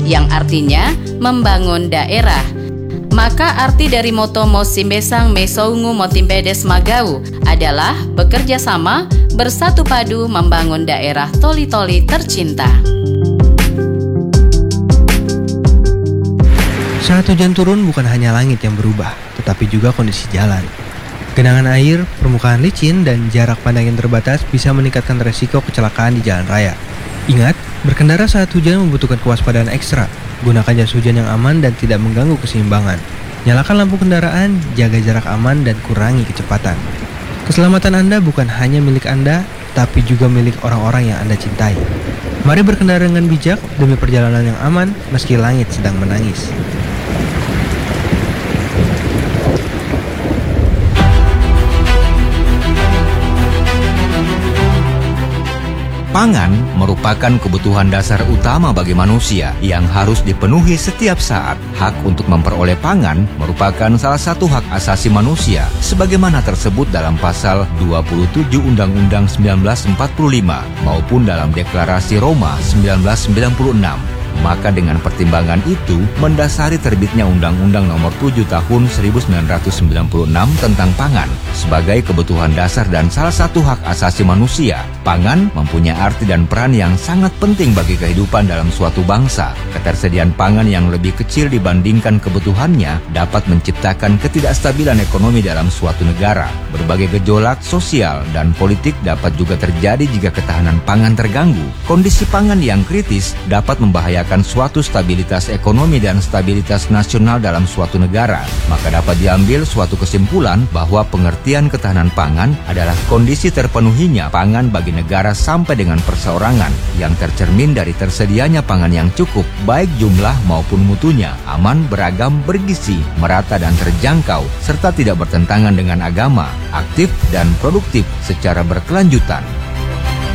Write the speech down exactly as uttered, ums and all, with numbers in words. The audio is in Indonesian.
yang artinya membangun daerah. Maka arti dari moto Mosimbesang Mesoungu Motimpedes Magau adalah bekerja sama, bersatu padu membangun daerah Toli-Toli tercinta. Saat hujan turun bukan hanya langit yang berubah, tetapi juga kondisi jalan. Genangan air, permukaan licin, dan jarak pandang yang terbatas bisa meningkatkan resiko kecelakaan di jalan raya. Ingat, berkendara saat hujan membutuhkan kewaspadaan ekstra. Gunakan jas hujan yang aman dan tidak mengganggu keseimbangan. Nyalakan lampu kendaraan, jaga jarak aman, dan kurangi kecepatan. Keselamatan Anda bukan hanya milik Anda, tapi juga milik orang-orang yang Anda cintai. Mari berkendara dengan bijak demi perjalanan yang aman meski langit sedang menangis. Pangan merupakan kebutuhan dasar utama bagi manusia yang harus dipenuhi setiap saat. Hak untuk memperoleh pangan merupakan salah satu hak asasi manusia, sebagaimana tersebut dalam pasal dua puluh tujuh Undang-Undang seribu sembilan ratus empat puluh lima maupun dalam Deklarasi Roma seribu sembilan ratus sembilan puluh enam. Maka dengan pertimbangan itu, mendasari terbitnya Undang-Undang Nomor tujuh Tahun seribu sembilan ratus sembilan puluh enam tentang pangan sebagai kebutuhan dasar dan salah satu hak asasi manusia. Pangan mempunyai arti dan peran yang sangat penting bagi kehidupan dalam suatu bangsa. Ketersediaan pangan yang lebih kecil dibandingkan kebutuhannya dapat menciptakan ketidakstabilan ekonomi dalam suatu negara. Berbagai gejolak sosial dan politik dapat juga terjadi jika ketahanan pangan terganggu. Kondisi pangan yang kritis dapat membahayakan suatu stabilitas ekonomi dan stabilitas nasional dalam suatu negara. Maka dapat diambil suatu kesimpulan bahwa pengertian ketahanan pangan adalah kondisi terpenuhinya pangan bagi negara sampai dengan perseorangan yang tercermin dari tersedianya pangan yang cukup, baik jumlah maupun mutunya, aman, beragam, bergizi, merata dan terjangkau, serta tidak bertentangan dengan agama, aktif dan produktif secara berkelanjutan.